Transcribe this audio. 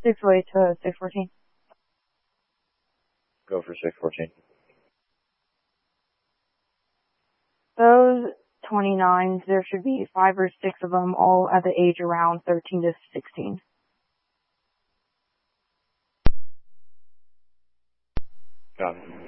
608 to 614. Go for 614. Those 29s, there should be 5 or 6 of them, all at the age around 13 to 16. Got it.